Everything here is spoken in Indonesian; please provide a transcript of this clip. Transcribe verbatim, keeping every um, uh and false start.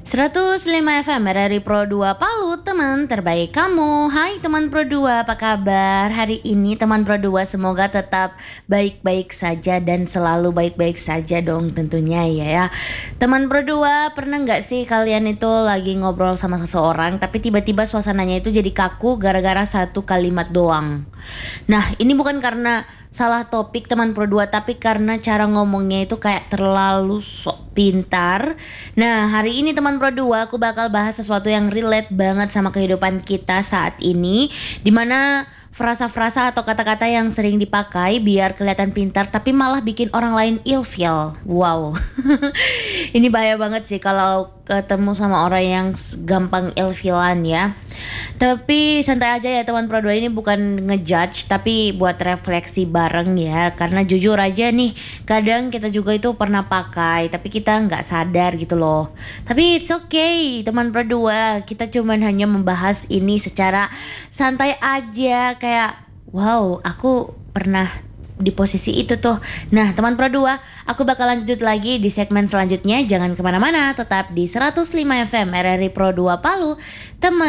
seratus lima F M R R I Pro dua Palu, teman terbaik kamu. Hai teman Pro dua, apa kabar? Hari ini teman Pro dua semoga tetap baik-baik saja dan selalu baik-baik saja dong tentunya ya ya. Teman Pro dua, pernah gak sih kalian itu lagi ngobrol sama seseorang tapi tiba-tiba suasananya itu jadi kaku gara-gara satu kalimat doang. Nah, ini bukan karena salah topik teman Pro dua, tapi karena cara ngomongnya itu kayak terlalu sok pintar. Nah, hari ini teman Pro dua aku bakal bahas sesuatu yang relate banget sama kehidupan kita saat ini, dimana frasa-frasa atau kata-kata yang sering dipakai biar kelihatan pintar tapi malah bikin orang lain ilfeel. Wow. Ini bahaya banget sih kalau ketemu sama orang yang gampang ilfeelan ya. Tapi santai aja ya teman Pro dua, ini bukan ngejudge tapi buat refleksi bareng ya. Karena jujur aja nih, kadang kita juga itu pernah pakai tapi kita nggak sadar gitu loh. Tapi it's okay teman Pro dua, kita cuman hanya membahas ini secara santai aja, kayak wow aku pernah di posisi itu tuh. Nah teman Pro dua, aku bakal lanjut lagi di segmen selanjutnya. Jangan kemana-mana, tetap di seratus lima F M R R I Pro dua Palu, teman